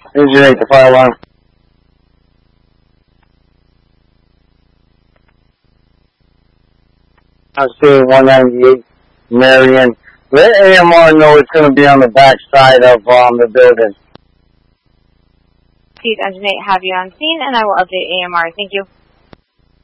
Engineer the fire alarm. I'm seeing 198 Marion. Let AMR know it's going to be on the back side of the building. Please, Engineer, have you on scene, and I will update AMR. Thank you.